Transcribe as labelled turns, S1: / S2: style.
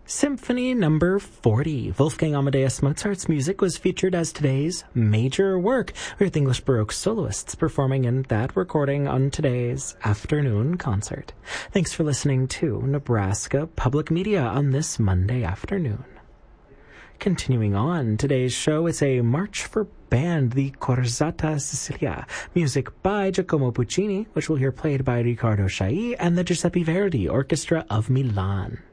S1: Symphony Number 40. Wolfgang Amadeus Mozart's music was featured as today's major work, with English Baroque soloists performing in that recording on today's afternoon concert. Thanks for listening to Nebraska Public Media on this Monday afternoon. Continuing on, today's show is a march for band, the Corzata Sicilia, music by Giacomo Puccini, which we'll hear played by Riccardo Chailly and the Giuseppe Verdi Orchestra of Milan.